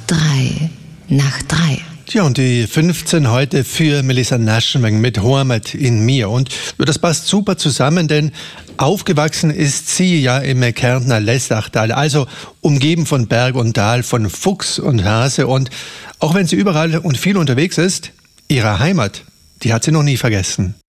3 nach 3. Tja, und die 15 heute für Melissa Naschenweng mit Heimat in mir. Und das passt super zusammen, denn aufgewachsen ist sie ja im Kärntner Lessachtal, also umgeben von Berg und Tal, von Fuchs und Hase. Und auch wenn sie überall und viel unterwegs ist, ihre Heimat, die hat sie noch nie vergessen.